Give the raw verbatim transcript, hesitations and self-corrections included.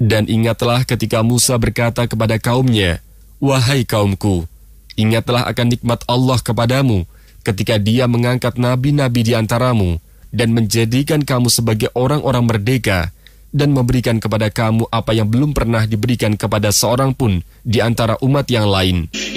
Dan ingatlah ketika Musa berkata kepada kaumnya, "Wahai kaumku, ingatlah akan nikmat Allah kepadamu ketika Dia mengangkat nabi-nabi di antaramu dan menjadikan kamu sebagai orang-orang merdeka dan memberikan kepada kamu apa yang belum pernah diberikan kepada seorang pun di antara umat yang lain."